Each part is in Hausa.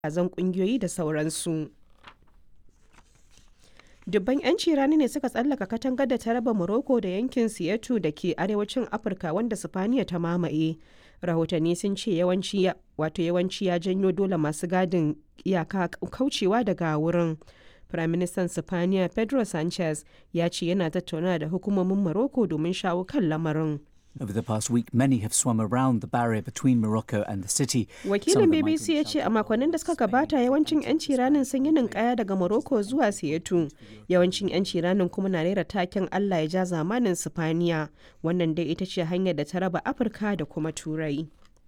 zan kungiyoyi da sauransu. Dubban 'yanci rani ne suka tsallaka katangar da ta raba Morocco da yankin Siyatu da ke arewacin Afirka wanda Sifaniya ta mamaye. Rahotanni sun ce yawanci ya janyo dole masu gadin iyaka kaucewa daga wurin. Firaministan Sifaniya Pedro Sanchez ya ce yana tattaunawa da hukumomin Morocco domin shawo kan lamarin. Over the past week, many have swum around the barrier between Morocco and the city. Wakilin BBC ya ce a makonnin da suka gabata yawancin 'yanci ranin sun yi ninkaya daga Morocco zuwa Siyatu. Yawancin 'yanci ranin kuma na rera taken Allah ya ja zamanin Sifaniya. Wannan dai ita ce hanyar da ta raba Afirka da kuma Turai.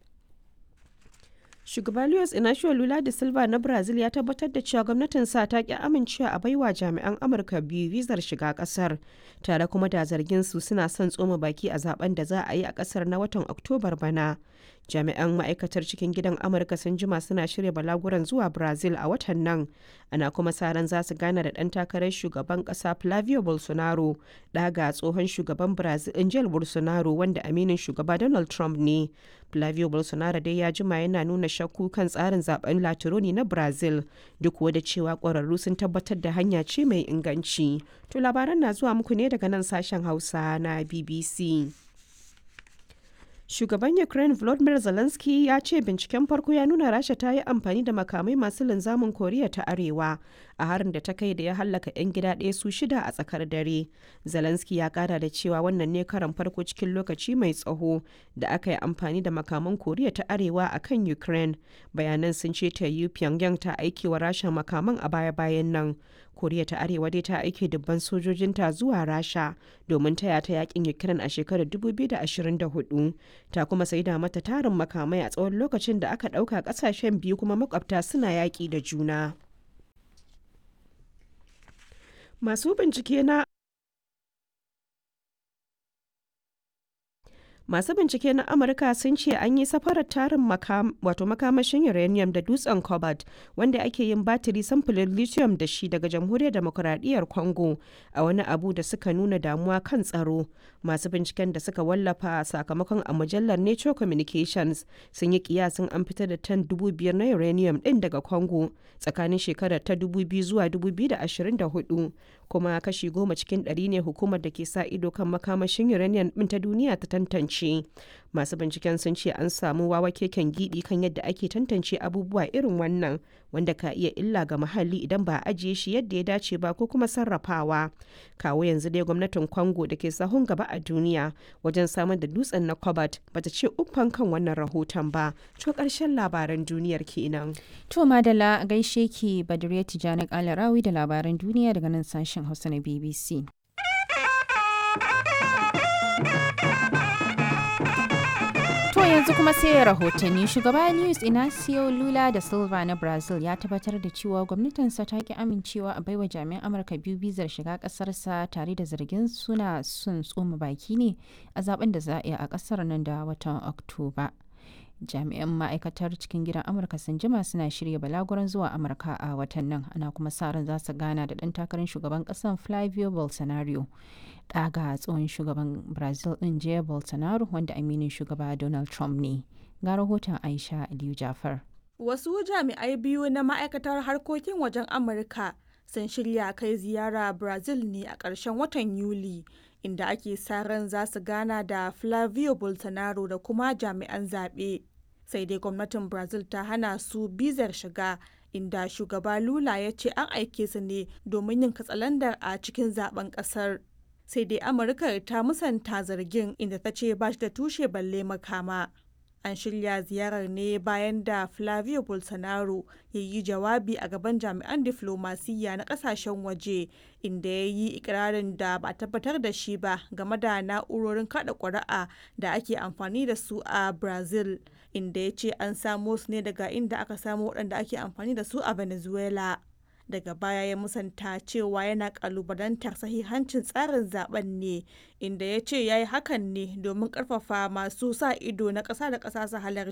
Shugaba Luiz Inacio Lula da Silva na Brazil ya tabbatar da cewa gwamnatinsa ta ki amincewa a baiwa jami'an Amurka biyu vizar shiga kasar, tare kuma da zargin su suna son tsoma baki a zaben da za a yi a kasar na watan Oktobar bana. Jami'an ma'aikatar cikin gidan Amurka sun jima suna shirya balaguran zuwa Brazil a watan nan, ana kuma sa ran za su gana da ɗan takarar shugaban ƙasa Flavio Bolsonaro, ɗaga tsohon shugaban Brazil Jair Bolsonaro wanda aminin shugaba Donald Trump ne. Flavio Bolsonaro dai ya jima yana nuna shakku kan tsarin zaben Latironi na Brazil, duk da cewa ƙwararru sun tabbatar da hanya ce mai inganci. To labaran na zuwa muku ne daga nan sashen Hausa na BBC. Shugaban Ukraine Volodymyr Zelensky ya ce binciken farko ya nuna Rasha ta yi amfani da makamai masu linzamin Koriya ta Arewa a harin da ta kai da ya hallaka 'yan gida ɗaya su 6 a tsakar dare. Zelensky ya kara da cewa wannan ne karan farko cikin lokaci mai tsaho da aka yi amfani da makaman Koriya ta Arewa a kan Ukraine. Bayanan sun ce ta yi Pyongyang ta aiki wa Rasha makaman a baya-bayan nan. Koriya ta Arewa dai ta aike dubban sojojinta zuwa Rasha domin taya ta yakin Ukraine a shekarar 2024. Ta kuma saida mata tarin makamai a tsawon lokacin da aka ɗauka ƙasashen biyu kuma makwabta suna yaƙi da juna. Masu bincike na Amurka sun ce an yi safarar tarin makamashin uranium da dutsen cobalt wanda ake yin batiri samfurin lithium da shi daga jamhuriyar demokuraɗiyyar Congo a wani abu da suka nuna damuwa kan tsaro. Masu binciken da suka wallafa sakamakon a mujallar Nature Communications sun yi kiyasin an fitar da tan 5,000 na uranium ɗin daga Congo tsakanin shekarar ta 2000 zuwa 2024, kuma kashi 10 cikin 100 ne hukumar da ke sa ido kan makamashin uranium ɗin ta duniya ta tantance. Masu binciken sun ce an samu wawa keken gidi kan yadda ake tantance abubuwa irin wannan, wanda ka iya illa ga muhalli idan ba a ajiye shi yadda ya dace ba ko kuma sarrafawa. Kawo yanzu dai gwamnatin Congo da ke sahun gaba a duniya wajen samar da dutsen na cobalt bata ce uffan kan wannan rahoton ba. To karshen labaran duniyar kenan. To madalla gaishe ki Badriya Tijani Kalarawi da labaran duniya daga nan sashen Hausa na BBC. Yanzu kuma sai rahotanni. Shugaba Luiz Inacio Lula da Silva na Brazil ya tabbatar da cewa gwamnatinsa ta ki amincewa a baiwa jami'an Amurka biyu bizar shiga kasarsa tare da zargin suna son tsoma baki ne a zaben da za a yi a kasar nan da watan Oktoba. Jami'an ma'aikatar cikin gidan Amurka sun jima suna shirya balaguran zuwa Amurka a watan nan, ana kuma sa ran za su gana da ɗan takarar shugaban ƙasar Flavio Bolsonaro, ɗaga tsohon shugaban Brazil ɗin Jair Bolsonaro wanda aminin shugaba Donald Trump ne. Ga rahoton Aisha Aliyu Jafar. Wasu jami'ai biyu na ma'aikatar harkokin wajen Amurka sun shirya kai ziyara Brazil ne a ƙarshen watan Yuli, inda ake sa ran za su gana da Flavio Bolsonaro da kuma jami'an zaɓe. Sai dai gwamnatin Brazil ta hana su bizar shiga, inda shugaba Lula ya ce an aike su ne domin yin katsalandar a cikin zaben ƙasar. Sai dai Amurka ta musanta zargin, inda ta ce ba shi da tushe balle makama. An shirya ziyarar ne bayan da Flavio Bolsonaro ya yi jawabi a gaban jami'an diflomasiyya na kasashen waje, inda ya yi ikirarin da ba a tabbatar da shi ba game da na'urorin kada ƙuri'a da ake amfani da su a Brazil, inda ya ce an samo su ne daga inda aka samo waɗanda ake amfani da su a Venezuela. Daga baya ya musanta cewa yana kalubalantar sahihancin tsarin zaben ne, inda ya ce ya yi hakan ne domin karfafa masu sa ido na ƙasa da ƙasa su halarci